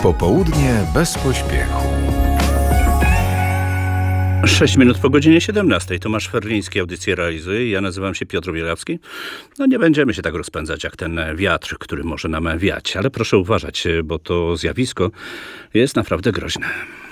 Popołudnie bez pośpiechu. 6 minut po godzinie 17. Tomasz Ferliński audycję realizuje. Ja nazywam się Piotr Bielawski. No nie będziemy się tak rozpędzać jak ten wiatr, który może nam wiać. Ale proszę uważać, bo to zjawisko jest naprawdę groźne.